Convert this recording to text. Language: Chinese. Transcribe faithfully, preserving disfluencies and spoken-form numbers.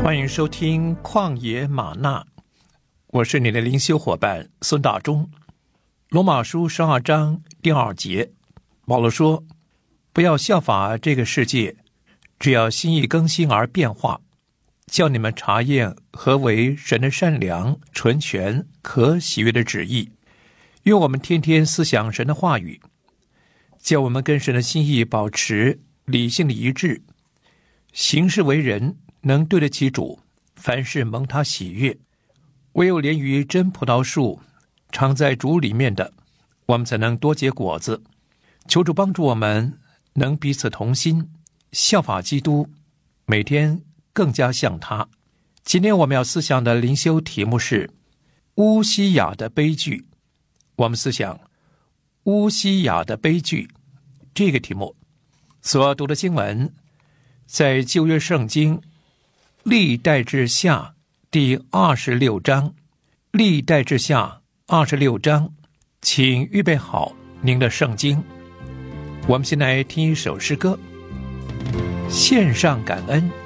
欢迎收听旷野吗哪，我是你的灵修伙伴孙大中。罗马书十二章第二节，保罗说，不要效法这个世界，只要心意更新而变化，叫你们查验何为神的善良、纯全、可喜悦的旨意。愿我们天天思想神的话语，叫我们跟神的心意保持理性的一致，行事为人能对得起主，凡事蒙他喜悦。唯有连于真葡萄树常在主里面的，我们才能多结果子。求主帮助我们能彼此同心，效法基督，每天更加像他。今天我们要思想的灵修题目是乌西雅的悲剧。我们思想乌西雅的悲剧这个题目所读的经文在旧约圣经历代志下第二十六章，历代志下二十六章，请预备好您的圣经。我们先来听一首诗歌，献上感恩。